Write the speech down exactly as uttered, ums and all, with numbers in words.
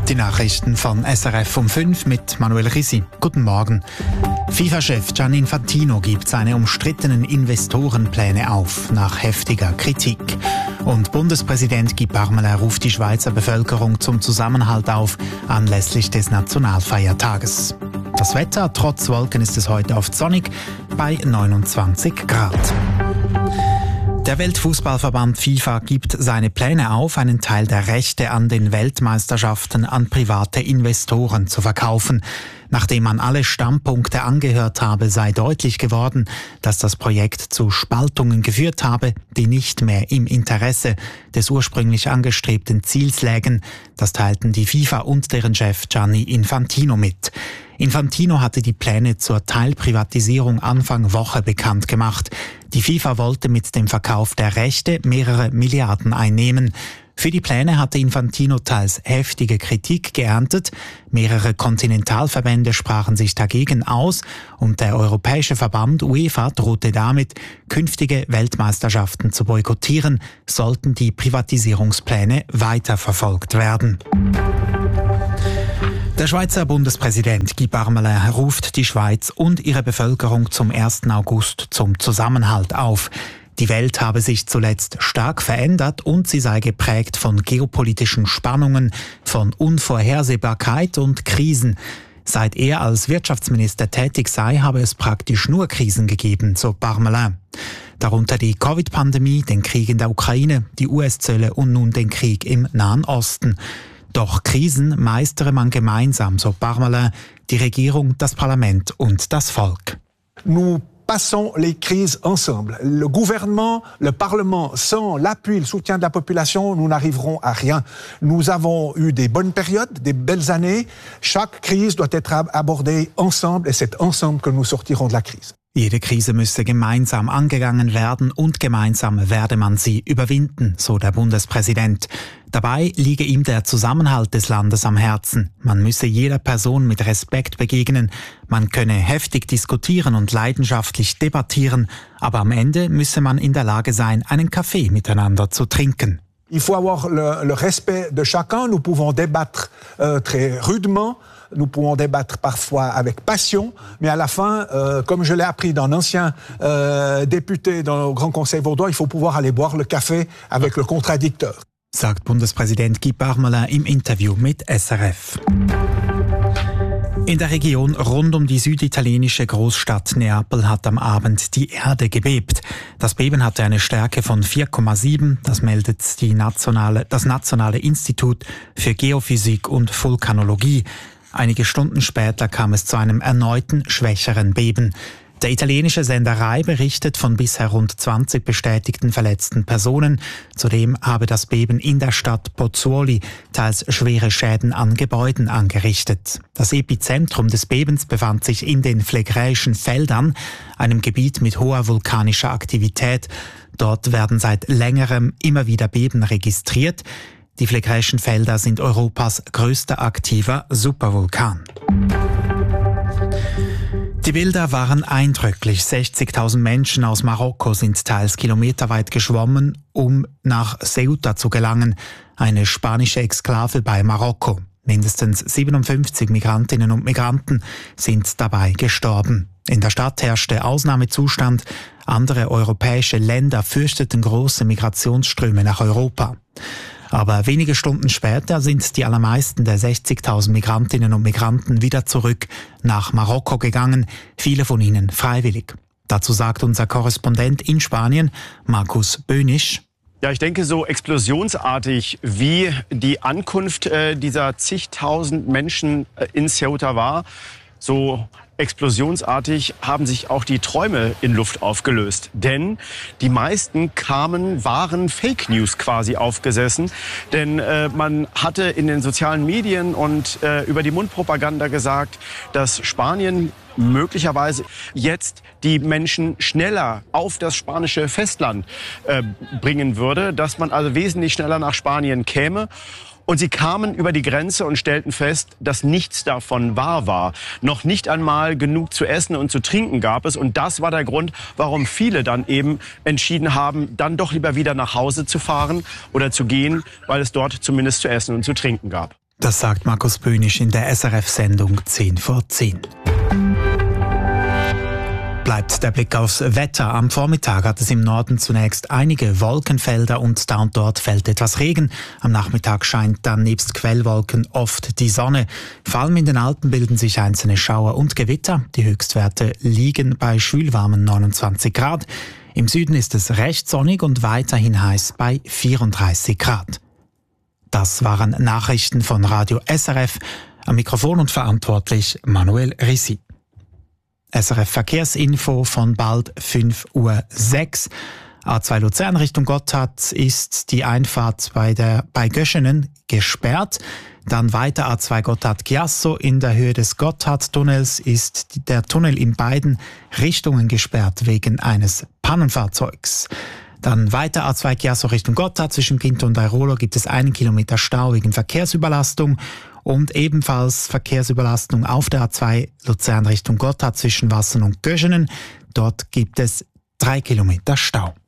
Die Nachrichten von S R F um fünf mit Manuel Risi. Guten Morgen. FIFA-Chef Gianni Infantino gibt seine umstrittenen Investorenpläne auf, nach heftiger Kritik. Und Bundespräsident Guy Parmelin ruft die Schweizer Bevölkerung zum Zusammenhalt auf, anlässlich des Nationalfeiertages. Das Wetter, trotz Wolken ist es heute oft sonnig, bei neunundzwanzig Grad. Der Weltfußballverband FIFA gibt seine Pläne auf, einen Teil der Rechte an den Weltmeisterschaften an private Investoren zu verkaufen. Nachdem man alle Standpunkte angehört habe, sei deutlich geworden, dass das Projekt zu Spaltungen geführt habe, die nicht mehr im Interesse des ursprünglich angestrebten Ziels lägen. Das teilten die FIFA und deren Chef Gianni Infantino mit. Infantino hatte die Pläne zur Teilprivatisierung Anfang Woche bekannt gemacht. Die FIFA wollte mit dem Verkauf der Rechte mehrere Milliarden einnehmen. Für die Pläne hatte Infantino teils heftige Kritik geerntet. Mehrere Kontinentalverbände sprachen sich dagegen aus und der Europäische Verband UEFA drohte damit, künftige Weltmeisterschaften zu boykottieren, sollten die Privatisierungspläne weiterverfolgt werden. Der Schweizer Bundespräsident Guy Parmelin ruft die Schweiz und ihre Bevölkerung zum ersten August zum Zusammenhalt auf. Die Welt habe sich zuletzt stark verändert und sie sei geprägt von geopolitischen Spannungen, von Unvorhersehbarkeit und Krisen. Seit er als Wirtschaftsminister tätig sei, habe es praktisch nur Krisen gegeben, so Parmelin. Darunter die Covid-Pandemie, den Krieg in der Ukraine, die U S-Zölle und nun den Krieg im Nahen Osten. Doch Krisen meistere man gemeinsam, so Parmelin, die Regierung, das Parlament und das Volk. Nous passons les crises ensemble. Le gouvernement, le Parlement, sans l'appui, le soutien de la population, nous n'arriverons à rien. Nous avons eu des bonnes périodes, des belles années. Chaque crise doit être abordée ensemble et c'est ensemble que nous sortirons de la crise. Jede Krise müsse gemeinsam angegangen werden und gemeinsam werde man sie überwinden, so der Bundespräsident. Dabei liege ihm der Zusammenhalt des Landes am Herzen. Man müsse jeder Person mit Respekt begegnen. Man könne heftig diskutieren und leidenschaftlich debattieren, aber am Ende müsse man in der Lage sein, einen Kaffee miteinander zu trinken. Il faut avoir le, le respect de chacun. Nous pouvons débattre euh, très rudement. Nous pouvons débattre parfois avec passion, mais à la fin, euh, comme je l'ai appris d'un ancien euh, député dans le Grand Conseil vaudois, il faut pouvoir aller boire le café avec le contradicteur. Sagt Bundespräsident Guy Parmelin im Interview mit S R F. In der Region rund um die süditalienische Großstadt Neapel hat am Abend die Erde gebebt. Das Beben hatte eine Stärke von vier Komma sieben, das meldet die nationale, das Nationale Institut für Geophysik und Vulkanologie. Einige Stunden später kam es zu einem erneuten, schwächeren Beben. Der italienische Sender Rai berichtet von bisher rund zwanzig bestätigten verletzten Personen. Zudem habe das Beben in der Stadt Pozzuoli teils schwere Schäden an Gebäuden angerichtet. Das Epizentrum des Bebens befand sich in den Phlegräischen Feldern, einem Gebiet mit hoher vulkanischer Aktivität. Dort werden seit längerem immer wieder Beben registriert. Die Phlegräischen Felder sind Europas größter aktiver Supervulkan. Die Bilder waren eindrücklich. sechzigtausend Menschen aus Marokko sind teils kilometerweit geschwommen, um nach Ceuta zu gelangen, eine spanische Exklave bei Marokko. Mindestens siebenundfünfzig Migrantinnen und Migranten sind dabei gestorben. In der Stadt herrschte Ausnahmezustand. Andere europäische Länder fürchteten große Migrationsströme nach Europa. Aber wenige Stunden später sind die allermeisten der sechzigtausend Migrantinnen und Migranten wieder zurück nach Marokko gegangen, viele von ihnen freiwillig. Dazu sagt unser Korrespondent in Spanien, Markus Bönisch. Ja, ich denke, so explosionsartig wie die Ankunft äh, dieser zigtausend Menschen äh, in Ceuta war, so explosionsartig haben sich auch die Träume in Luft aufgelöst. Denn die meisten kamen, waren Fake News quasi aufgesessen. Denn äh, man hatte in den sozialen Medien und äh, über die Mundpropaganda gesagt, dass Spanien möglicherweise jetzt die Menschen schneller auf das spanische Festland äh, bringen würde, dass man also wesentlich schneller nach Spanien käme. Und sie kamen über die Grenze und stellten fest, dass nichts davon wahr war. Noch nicht einmal genug zu essen und zu trinken gab es. Und das war der Grund, warum viele dann eben entschieden haben, dann doch lieber wieder nach Hause zu fahren oder zu gehen, weil es dort zumindest zu essen und zu trinken gab. Das sagt Markus Böhnisch in der S R F-Sendung zehn vor zehn. Bleibt der Blick aufs Wetter. Am Vormittag hat es im Norden zunächst einige Wolkenfelder und da und dort fällt etwas Regen. Am Nachmittag scheint dann nebst Quellwolken oft die Sonne. Vor allem in den Alpen bilden sich einzelne Schauer und Gewitter. Die Höchstwerte liegen bei schwülwarmen neunundzwanzig Grad. Im Süden ist es recht sonnig und weiterhin heiß bei vierunddreißig Grad. Das waren Nachrichten von Radio S R F. Am Mikrofon und verantwortlich Manuel Risi. S R F Verkehrsinfo von bald fünf Uhr sechs. A zwei Luzern Richtung Gotthard ist die Einfahrt bei, der, bei Göschenen gesperrt. Dann weiter A zwei Gotthard-Chiasso. In der Höhe des Gotthardtunnels ist der Tunnel in beiden Richtungen gesperrt wegen eines Pannenfahrzeugs. Dann weiter A zwei Chiasso Richtung Gotthard. Zwischen Ginto und Airolo gibt es einen Kilometer Stau wegen Verkehrsüberlastung. Und ebenfalls Verkehrsüberlastung auf der A zwei Luzern Richtung Gotthard zwischen Wassern und Göschenen. Dort gibt es drei Kilometer Stau.